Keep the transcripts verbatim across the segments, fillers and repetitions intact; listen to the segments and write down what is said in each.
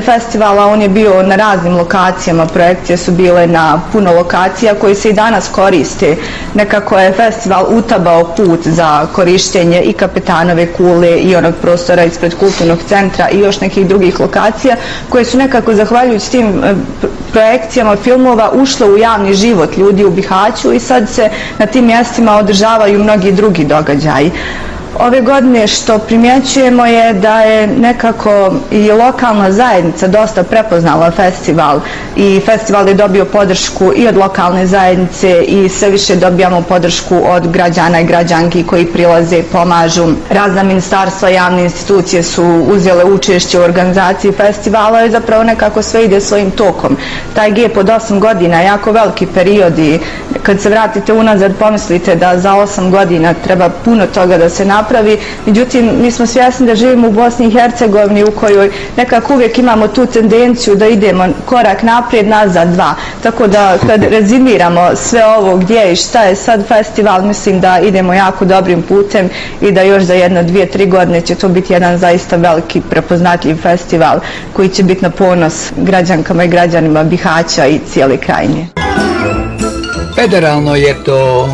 festivala on je bio na raznim lokacijama, projekcije su bile na puno lokacija koji se i danas koriste. Nekako je festival utabao put za korištenje i Kapetanove kule i onog prostora ispred kulturnog centra i još nekih drugih lokacija koje su nekako zahvaljujući tim projekcijama filmova ušle u javni život ljudi u Bihaću i sad se na tim mjestima održavaju mnogi drugi događaji. Ove godine što primjećujemo je da je nekako i lokalna zajednica dosta prepoznala festival i festival je dobio podršku i od lokalne zajednice i sve više dobijamo podršku od građana i građanki koji prilaze, pomažu. Razna ministarstva, javne institucije su uzele učešće u organizaciji festivala i zapravo nekako sve ide svojim tokom. Taj gep od osam godina je jako veliki period i kad se vratite unazad pomislite da za osam godina treba puno toga da se napravi. Međutim, mi smo svjesni da živimo u Bosni i Hercegovini u kojoj nekako uvijek imamo tu tendenciju da idemo korak naprijed, nazad dva. Tako da kad rezimiramo sve ovo gdje i šta je sad festival, mislim da idemo jako dobrim putem i da još za jedno, dvije, tri godine će to biti jedan zaista veliki prepoznatljiv festival koji će biti na ponos građankama i građanima Bihaća i cijele krajine. Federalno je to...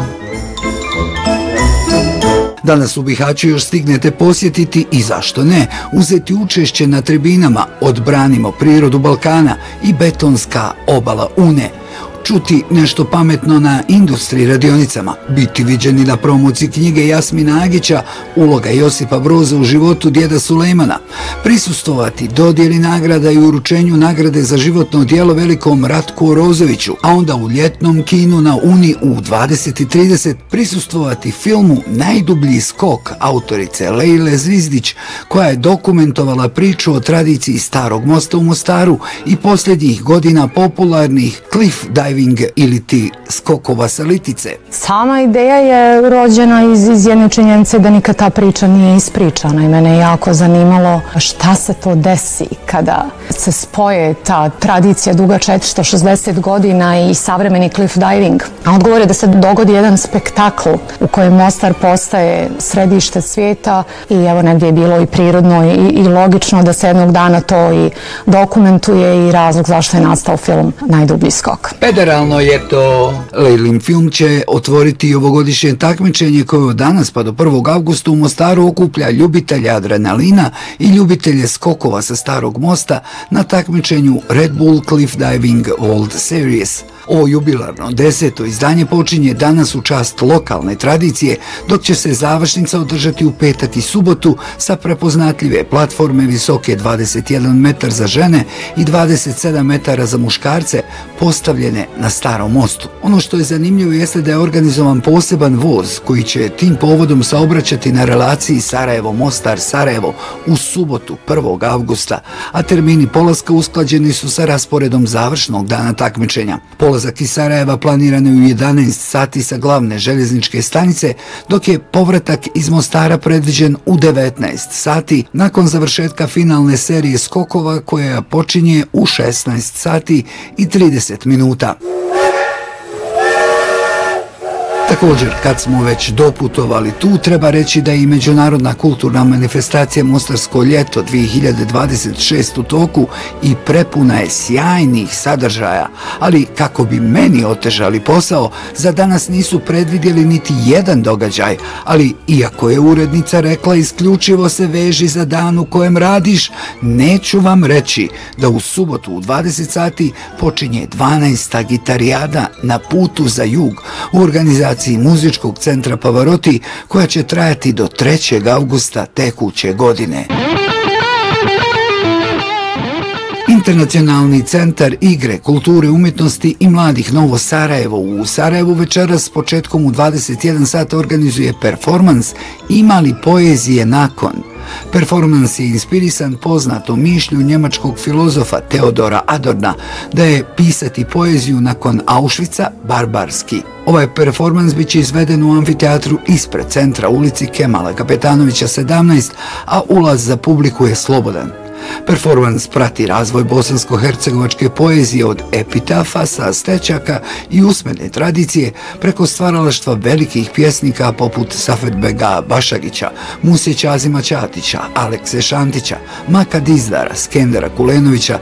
Danas u Bihaću još stignete posjetiti i zašto ne, uzeti učešće na tribinama Odbranimo prirodu Balkana i Betonska obala Une. Čuti nešto pametno na Industriji radionicama, biti viđeni na promociji knjige Jasmina Agića Uloga Josipa Broza u životu djeda Sulejmana, prisustvovati dodjeli nagrada i uručenju nagrade za životno djelo velikom Ratku Orozoviću, a onda u ljetnom kinu na Uni u dvadeset i trideset prisustvovati filmu Najdublji skok autorice Lejle Zvizdić, koja je dokumentovala priču o tradiciji Starog mosta u Mostaru i posljednjih godina popularnih cliff diving ili ti skokova sa litice. Sama ideja je rođena iz, iz jedne činjenice da nikad ta priča nije ispričana i mene je jako zanimalo šta se to desi kada se spoje ta tradicija duga četiristo šezdeset godina i savremeni cliff diving. A odgovor je da se dogodi jedan spektakl u kojem Mostar postaje središte svijeta i evo negdje je bilo i prirodno i, i logično da se jednog dana to i dokumentuje i razlog zašto je nastao film Najdublji skok. Federalno je to... Lejlin film će otvoriti ovogodišnje takmičenje koje od danas pa do prvog avgusta u Mostaru okuplja ljubitelje adrenalina i ljubitelje skokova sa Starog mosta na takmičenju Red Bull Cliff Diving World Series. Ovo jubilarno deseto izdanje počinje danas u čast lokalne tradicije, dok će se završnica održati u petak i subotu sa prepoznatljive platforme visoke dvadeset jedan metar za žene i dvadeset sedam metara za muškarce postavljene na Starom mostu. Ono što je zanimljivo jeste da je organizovan poseban voz koji će tim povodom saobraćati na relaciji Sarajevo-Mostar-Sarajevo u subotu prvog avgusta, a termini polaska usklađeni su sa rasporedom završnog dana takmičenja. Polazak iz Sarajeva planiran je u jedanaest sati sa glavne željezničke stanice, dok je povratak iz Mostara predviđen u devetnaest sati nakon završetka finalne serije skokova koja počinje u šesnaest sati i trideset minuta. Također, kad smo već doputovali tu, treba reći da je i međunarodna kulturna manifestacija Mostarsko ljeto dvije hiljade dvadeset šest u toku i prepuna je sjajnih sadržaja, ali kako bi meni otežali posao, za danas nisu predvidjeli niti jedan događaj, ali iako je urednica rekla isključivo se veži za dan u kojem radiš, neću vam reći da u subotu u dvadeset sati počinje dvanaesta gitarijada na putu za jug u organizaciji Muzičkog centra Pavarotti, koja će trajati do trećeg avgusta tekuće godine. Internacionalni centar igre, kulture, umjetnosti i mladih Novo Sarajevo u Sarajevu večeras s početkom u dvadeset jedan sata organizuje performans Ima li poezije nakon? Performans je inspirisan poznatom mišlju njemačkog filozofa Teodora Adorna da je pisati poeziju nakon Auschwitza barbarski. Ovaj performans bit će izveden u amfiteatru ispred centra ulici Kemala Kapetanovića sedamnaest, a ulaz za publiku je slobodan. Performans prati razvoj bosansko-hercegovačke poezije od epitafa sa stečaka i usmene tradicije preko stvaralaštva velikih pjesnika poput Safetbega Bašagića, Muse Ćazima Ćatića, Alekse Šantića, Maka Dizdara, Skendera Kulenovića,